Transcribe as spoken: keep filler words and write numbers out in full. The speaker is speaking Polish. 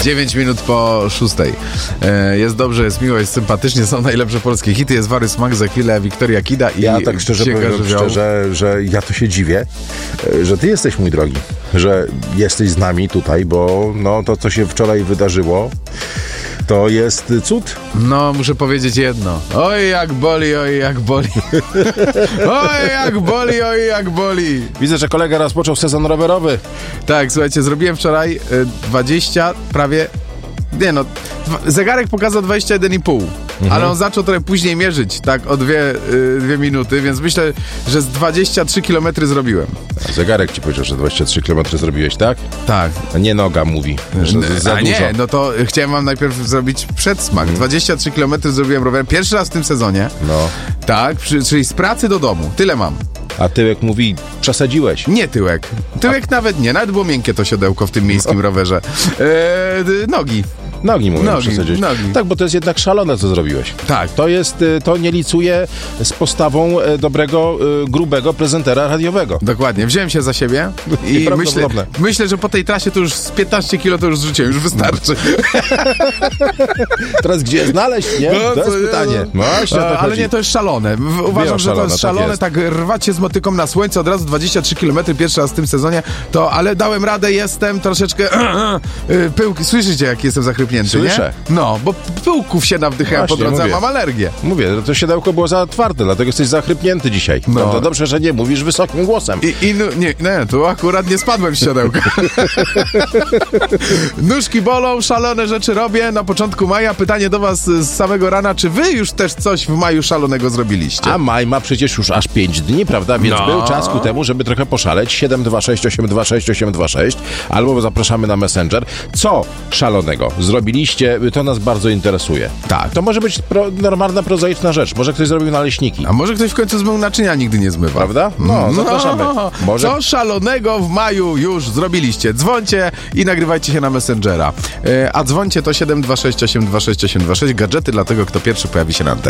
dziewięć minut po szóstej. E, jest dobrze, jest miło, jest sympatycznie, są najlepsze polskie hity, jest Wary Smak, za chwilę Wiktoria Kida i ja tak szczerze powiem, szczerze, że ja to się dziwię, że ty jesteś, mój drogi, że jesteś z nami tutaj, bo no to, co się wczoraj wydarzyło, to jest cud. No, muszę powiedzieć jedno. Oj, jak boli, oj, jak boli. Oj, jak boli, oj, jak boli. Widzę, że kolega rozpoczął sezon rowerowy. Tak, słuchajcie, zrobiłem wczoraj dwadzieścia, prawie... Nie no, zegarek pokazał dwadzieścia jeden i pół, mhm. ale on zaczął trochę później mierzyć, tak o dwie, y, dwie minuty, więc myślę, że z dwadzieścia trzy kilometry zrobiłem. Zegarek ci powiedział, że dwadzieścia trzy kilometry zrobiłeś, tak? Tak. A nie noga mówi, że to jest za A dużo. nie, no to chciałem wam najpierw zrobić przedsmak. Mhm. dwadzieścia trzy kilometry zrobiłem rowerem, pierwszy raz w tym sezonie. No. Tak, przy, czyli z pracy do domu, tyle mam. A tyłek mówi, przesadziłeś. Nie tyłek. Tyłek A... nawet nie. Nawet było miękkie to siodełko w tym miejskim no. rowerze. Eee, nogi. Nogi mówią, nogi, przesadziłeś. Nogi. Tak, bo to jest jednak szalone, co zrobiłeś. Tak. To jest, to nie licuje z postawą dobrego, grubego prezentera radiowego. Dokładnie. Wziąłem się za siebie i myślę, myślę, że po tej trasie to już z piętnaście kilo to już zrzuciłem, już wystarczy. Teraz gdzie znaleźć, nie? No, to jest nie, pytanie. No. Właśnie, A, ale nie, to jest szalone. Uważam, że to jest szalone, tak, tak rwać się z motyką na słońce, od razu dwadzieścia trzy kilometry, pierwszy raz w tym sezonie, to, ale dałem radę, jestem troszeczkę pyłki. Słyszycie, jak jestem zachrypnięty, Słyszę. nie? No, bo pyłków się nawdychałem po drodze, mówię. A mam alergię. Mówię, to siodełko było za twarde, dlatego jesteś zachrypnięty dzisiaj. No. To dobrze, że nie mówisz wysokim głosem. I, i no, nie, nie, tu akurat nie spadłem z siodełka. Nóżki bolą, szalone rzeczy robię na początku maja. Pytanie do was z samego rana, czy wy już też coś w maju szalonego zrobiliście? A maj ma przecież już aż pięć dni, prawda? Więc no. był czas ku temu, żeby trochę poszaleć. siedem dwa sześć osiem dwa sześć osiem dwa sześć albo zapraszamy na Messenger. Co szalonego zrobiliście? To nas bardzo interesuje. Tak. To może być pro, normalna, prozaiczna rzecz. Może ktoś zrobił naleśniki. A może ktoś w końcu zmył naczynia, nigdy nie zmywa. Prawda? No, no zapraszamy. Może... Co szalonego w maju już zrobiliście? Dzwońcie i nagrywajcie się na Messengera. A dzwońcie to siedem dwa sześć osiem dwa sześć osiem dwa sześć. Gadżety dla tego, kto pierwszy pojawi się na antenie.